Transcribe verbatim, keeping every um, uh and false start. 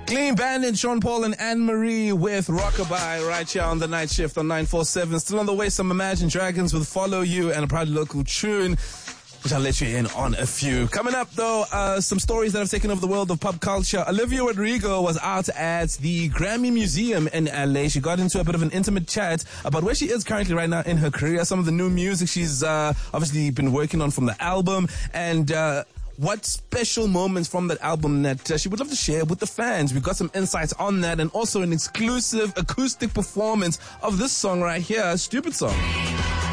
Clean Bandit, Sean Paul and Anne-Marie with Rockabye right here on the night shift on nine four seven. Still on the way, some Imagine Dragons with Follow You and a proud local tune, which I'll let you in on a few. Coming up, though, uh, some stories that have taken over the world of pop culture. Olivia Rodrigo was out at the Grammy Museum in L A. She got into a bit of an intimate chat about where she is currently right now in her career, some of the new music she's uh, obviously been working on from the album, and uh, what special moments from that album that uh, she would love to share with the fans. We've got some insights on that and also an exclusive acoustic performance of this song right here, Stupid Song.